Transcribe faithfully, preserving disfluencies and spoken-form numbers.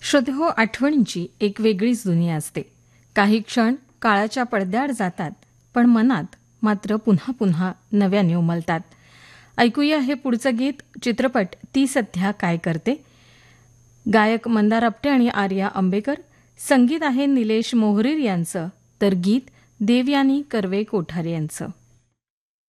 श्रोतेहो, आठवणींची एक वेगळीच दुनिया असते. काही क्षण काळाच्या पडद्याआड जातात, पण मनात मात्र पुन्हा पुन्हा नव्याने उमलतात. ऐकूया हे पुढचं गीत, चित्रपट ती सध्या काय करते. गायक मंदार आपटे आणि आर्या आंबेकर. संगीत आहे निलेश मोहरीर यांचं, तर गीत देवयानी कर्वे कोठारे यांचं.